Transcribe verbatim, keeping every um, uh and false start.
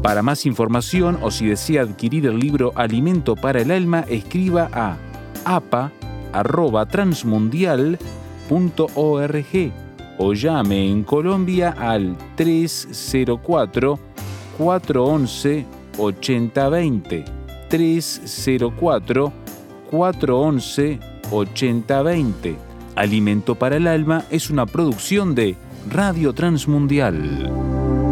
Para más información o si desea adquirir el libro Alimento para el Alma, escriba a a p a arroba transmundial punto org o llame en Colombia al tres cero cuatro, cuatro once, ochenta veinte. tres cero cuatro, cuatro once, ochenta veinte. Alimento para el Alma es una producción de Radio Transmundial.